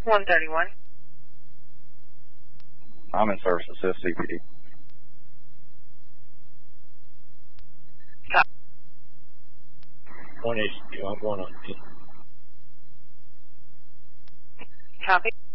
131. I'm in service assist CPD. Copy. 182, I'm going on 10. Copy.